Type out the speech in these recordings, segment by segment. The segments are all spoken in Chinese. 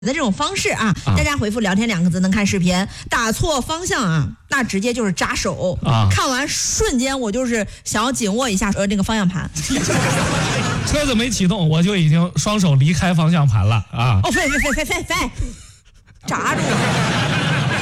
的这种方式啊，大家回复聊天2个字能看视频，打错方向啊，那直接就是扎手啊！看完瞬间我就是想要紧握一下这个方向盘， 车子没启动，我就已经双手离开方向盘了啊！ 哦，飞，扎住了。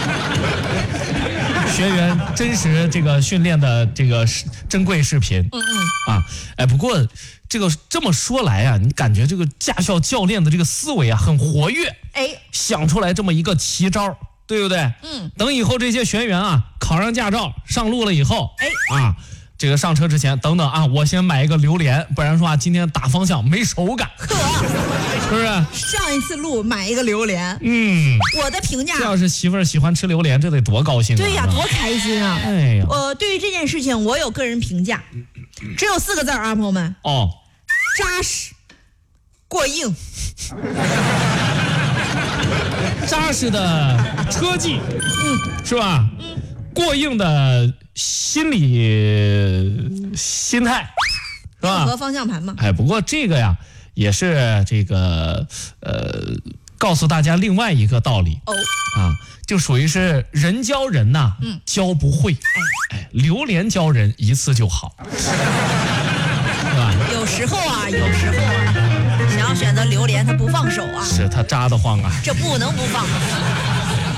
学员真实这个训练的这个珍贵视频，不过这么说来啊，你感觉这个驾校教练的这个思维啊很活跃，想出来这么一个奇招，对不对？等以后这些学员啊考上驾照上路了以后，这个上车之前等等啊，我先买一个榴莲，不然说啊今天打方向没手感，是不是？ 上一次路买一个榴莲，我的评价， 这要是媳妇儿喜欢吃榴莲，这得多高兴啊！ 对呀，多开心啊！ 哎呀， 对于这件事情，我有个人评价，只有4个字啊，朋友们。扎实，过硬。 扎实的车技，是吧？过硬的心态，是吧？ 和方向盘嘛。 不过这个呀，也是这个告诉大家另外一个道理就属于是人教人呐，教不会，榴莲教人一次就好，是吧？ 有时候啊，想要选择榴莲，他不放手啊， 是他扎得慌啊， 这不能不放。